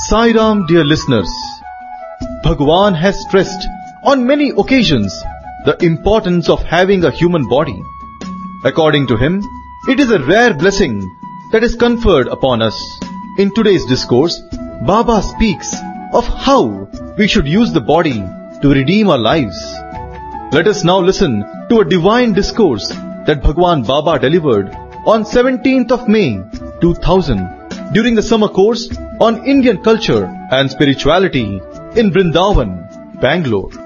Sai Ram, dear listeners, Bhagwan has stressed on many occasions the importance of having a human body. According to him, it is a rare blessing that is conferred upon us. In today's discourse, Baba speaks of how we should use the body to redeem our lives. Let us now listen to a divine discourse that Bhagwan Baba delivered on 17th of May 2000 during the summer course on Indian culture and spirituality in Vrindavan, Bangalore.